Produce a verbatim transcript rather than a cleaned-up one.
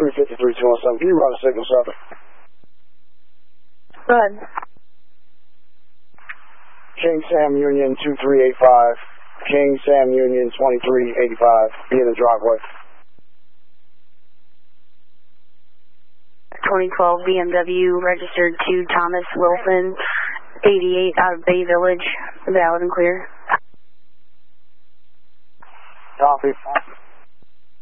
three fifty-three two one seven. Can you run a signal, sir? Go ahead. King Sam Union two three eight five. King Sam Union twenty-three eighty-five. Be in the driveway. twenty twelve B M W registered to Thomas Wilson, eighty-eight out of Bay Village. Valid and clear. Copy.